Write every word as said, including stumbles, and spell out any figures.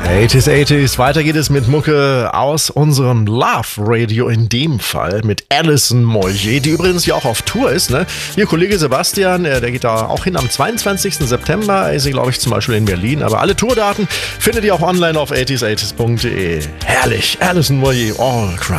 achtziger, achtziger. Weiter geht es mit Mucke aus unserem Love Radio, in dem Fall mit Alison Moyet, die übrigens ja auch auf Tour ist. Ne? Ihr Kollege Sebastian, der geht da auch hin am zweiundzwanzigsten September. Ist sie, glaube ich, zum Beispiel in Berlin. Aber alle Tourdaten findet ihr auch online auf achtziger, achtziger punkt de. Herrlich, Alison Moyet, All Cry.